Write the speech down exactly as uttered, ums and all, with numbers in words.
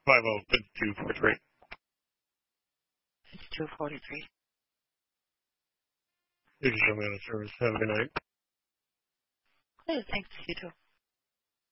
five oh fifty-two forty-three. fifty-two forty-three. Thank you so much, service. Have a good night. Good, thanks. You too.